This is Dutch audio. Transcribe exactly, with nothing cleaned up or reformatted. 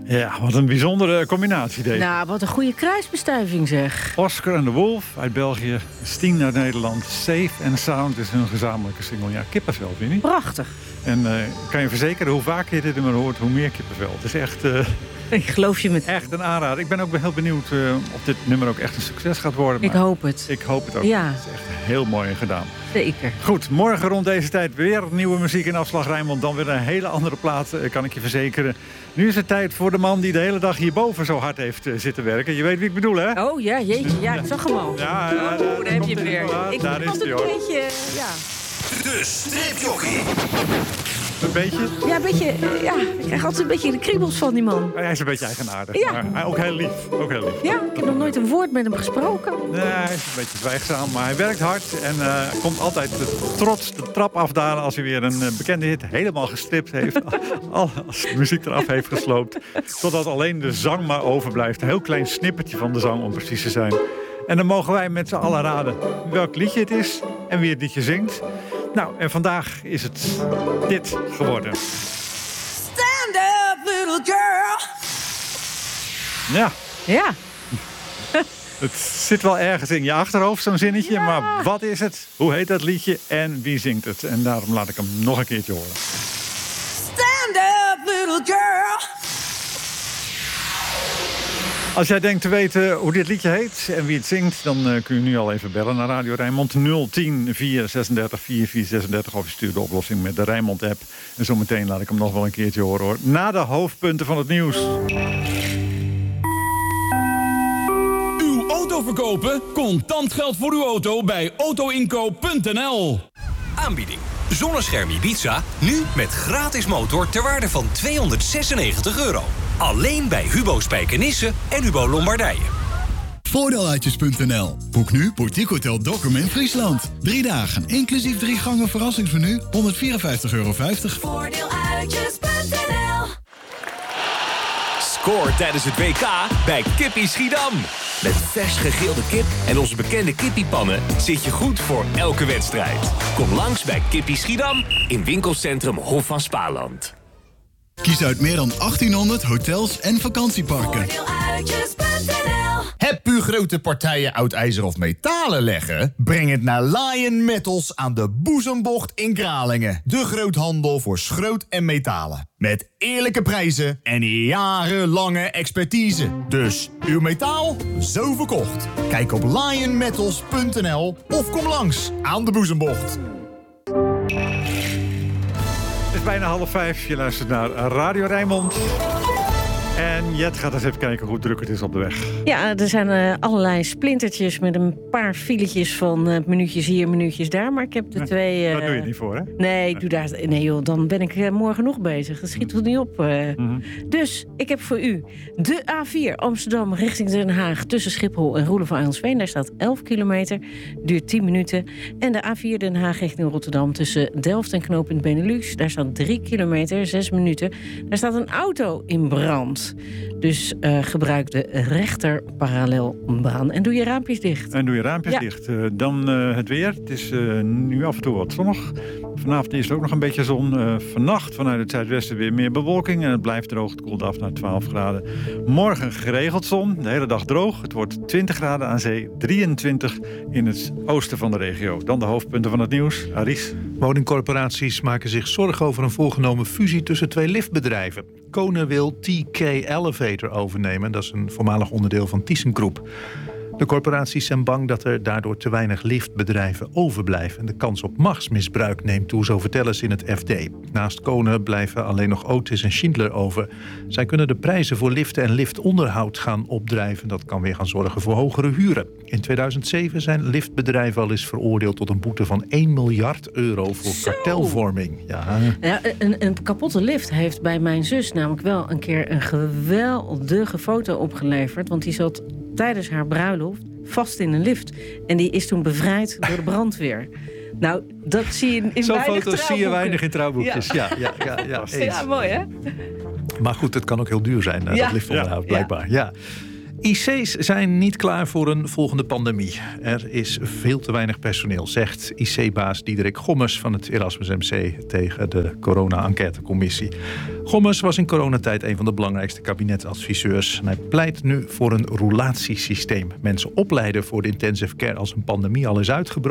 Ja, wat een bijzondere combinatie deze. Nou, wat een goede kruisbestuiving zeg. Oscar en de Wolf uit België, Steen uit Nederland. Safe and Sound is hun gezamenlijke single. Ja, kippenvel, vind je niet? Prachtig. En uh, kan je verzekeren, hoe vaker je dit nummer hoort, hoe meer kippenvel. Het is echt... Uh, Ik geloof je met... Echt een aanrader. Ik ben ook heel benieuwd uh, of dit nummer ook echt een succes gaat worden. Ik hoop het. Ik hoop het ook. Ja. Het is echt heel mooi gedaan. Zeker. Goed, morgen rond deze tijd weer nieuwe muziek in Afslag Rijnmond. Dan weer een hele andere plaat, kan ik je verzekeren. Nu is het tijd voor de man die de hele dag hierboven zo hard heeft uh, zitten werken. Je weet wie ik bedoel, hè? Oh ja, jeetje. Ja, ik zag hem al. Ja, ja, oh, daar, daar heb je hem weer. Ik daar is het een beetje... Ja. De stripjockey. Een beetje? Ja, een beetje. Ja, ik krijg altijd een beetje de kriebels van die man. Hij is een beetje eigenaardig. Ja. Maar ook heel lief. Ook heel lief. Ja, ik heb nog nooit een woord met hem gesproken. Nee, hij is een beetje zwijgzaam, maar hij werkt hard. En uh, komt altijd trots de trap afdalen als hij weer een uh, bekende hit helemaal gestript heeft. Al als de muziek eraf heeft gesloopt. Totdat alleen de zang maar overblijft. Een heel klein snippertje van de zang om precies te zijn. En dan mogen wij met z'n allen raden welk liedje het is en wie het liedje zingt. Nou, en vandaag is het dit geworden. Stand up, little girl. Ja. Ja. Het zit wel ergens in je achterhoofd, zo'n zinnetje. Ja. Maar wat is het? Hoe heet dat liedje? En wie zingt het? En daarom laat ik hem nog een keertje horen. Stand up, little girl. Als jij denkt te weten hoe dit liedje heet en wie het zingt... dan uh, kun je nu al even bellen naar Radio Rijnmond. nul tien vier zesendertig vierenveertig zesendertig of je stuurt de oplossing met de Rijnmond-app. En zometeen laat ik hem nog wel een keertje horen, hoor. Na de hoofdpunten van het nieuws. Uw auto verkopen? Contant geld voor uw auto bij autoinkoop punt n l. Aanbieding. Zonnescherm Ibiza, nu met gratis motor ter waarde van tweehonderdzesennegentig euro. Alleen bij Hubo Spijkenisse en Hubo Lombardije. Voordeeluitjes punt n l. Boek nu Boutique Hotel Dokkum in Friesland. Drie dagen, inclusief drie gangen verrassingsmenu, honderdvierenvijftig euro vijftig. Voordeeluitjes punt n l. Scoor tijdens het W K bij Kippie Schiedam. Met vers gegrilde kip en onze bekende kippiepannen zit je goed voor elke wedstrijd. Kom langs bij Kippie Schiedam in winkelcentrum Hof van Spaarland. Kies uit meer dan achttienhonderd hotels en vakantieparken. Voordeeluitjes punt n l. Heb u grote partijen oud ijzer of metalen leggen? Breng het naar Lion Metals aan de Boezembocht in Kralingen. De groothandel voor schroot en metalen. Met eerlijke prijzen en jarenlange expertise. Dus uw metaal, zo verkocht. Kijk op lion metals punt n l of kom langs aan de Boezembocht. Het is bijna half vijf. Je luistert naar Radio Rijnmond. En Jet gaat eens even kijken hoe druk het is op de weg. Ja, er zijn uh, allerlei splintertjes met een paar filetjes van uh, minuutjes hier, minuutjes daar. Maar ik heb de Nee, twee... Uh, dat doe je niet voor, hè? Nee, ik doe daar, nee joh, dan ben ik uh, morgen nog bezig. Dat schiet er niet op. Uh. Mm-hmm. Dus ik heb voor u de A vier Amsterdam richting Den Haag... tussen Schiphol en Roelof van Aylensveen. Daar staat elf kilometer, duurt tien minuten. En de A vier Den Haag richting Rotterdam tussen Delft en knooppunt Benelux. Daar staat drie kilometer, zes minuten. Daar staat een auto in brand. Dus uh, gebruik de rechter parallelbaan. En doe je raampjes dicht. En doe je raampjes Ja. dicht. Uh, dan uh, het weer. Het is uh, nu af en toe wat zonnig. Vanavond is er ook nog een beetje zon. Uh, vannacht vanuit het zuidwesten weer meer bewolking. En het blijft droog. Het koelt af naar twaalf graden. Morgen geregeld zon. De hele dag droog. Het wordt twintig graden aan zee. drieëntwintig in het oosten van de regio. Dan de hoofdpunten van het nieuws. Aris. Woningcorporaties maken zich zorgen over een voorgenomen fusie tussen twee liftbedrijven. Kone wil T K Elevator overnemen. Dat is een voormalig onderdeel van ThyssenKrupp. De corporaties zijn bang dat er daardoor te weinig liftbedrijven overblijven. En de kans op machtsmisbruik neemt toe, zo vertellen ze in het F D. Naast Kone blijven alleen nog Otis en Schindler over. Zij kunnen de prijzen voor liften en liftonderhoud gaan opdrijven. Dat kan weer gaan zorgen voor hogere huren. In tweeduizend zeven zijn liftbedrijven al eens veroordeeld tot een boete van één miljard euro voor Zo. kartelvorming. Ja. Ja, een, een kapotte lift heeft bij mijn zus namelijk wel een keer een geweldige foto opgeleverd. Want die zat tijdens haar bruiloft vast in een lift. En die is toen bevrijd door de brandweer. Nou, dat zie je in Zo'n weinig foto's zie je trouwboeken. weinig in trouwboekjes. Ja, ja, ja, ja, eens. Ja, mooi hè? Maar goed, het kan ook heel duur zijn, Ja. dat liftonderhoud, Ja. blijkbaar. Ja. I C's zijn niet klaar voor een volgende pandemie. Er is veel te weinig personeel, zegt I C-baas Diederik Gommers van het Erasmus M C tegen de corona-enquêtecommissie. Gommers was in coronatijd een van de belangrijkste kabinetadviseurs. En hij pleit nu voor een roulatiesysteem. Mensen opleiden voor de intensive care als een pandemie al is uitgebroken.